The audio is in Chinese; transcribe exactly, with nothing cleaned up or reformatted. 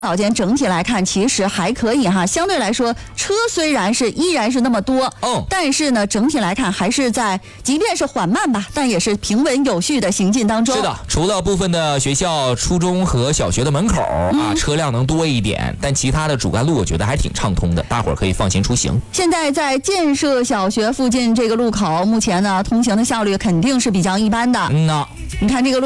老间整体来看其实还可以哈，相对来说车虽然是依然是那么多， 嗯， 但是呢整体来看还是在即便是缓慢吧，但也是平稳有序的行进当中。 是的，除了部分的学校初中和小学的门口、嗯、啊车辆能多一点，但其他的主干路我觉得还挺畅通的，大伙儿可以放心出行。 现在在建设小学附近这个路口，目前呢通行的效率肯定是比较一般的。 嗯呐， 你看这个路